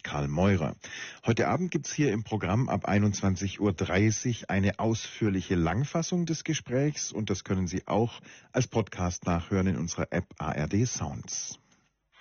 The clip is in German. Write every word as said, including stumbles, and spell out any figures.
Karl Meurer. Heute Abend gibt's hier im Programm ab einundzwanzig Uhr dreißig eine ausführliche Langfassung des Gesprächs und das können Sie auch als Podcast nachhören in unserer App A R D Sounds.